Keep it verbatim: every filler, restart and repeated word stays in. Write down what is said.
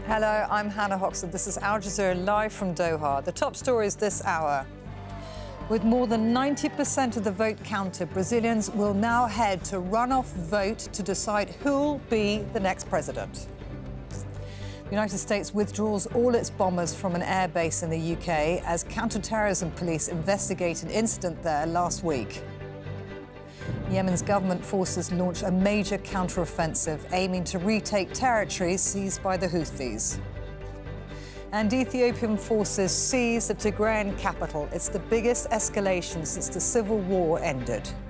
Hello, I'm Hannah Hoxton. This is Al Jazeera live from Doha. The top stories this hour. With more than ninety percent of the vote counted, Brazilians will now head to runoff vote to decide who'll be the next president. The United States withdraws all its bombers from an air base in the U K as counter-terrorism police investigate an incident there last week. Yemen's government forces launch a major counter-offensive aiming to retake territories seized by the Houthis. And Ethiopian forces seize the Tigrayan capital. It's the biggest escalation since the civil war ended.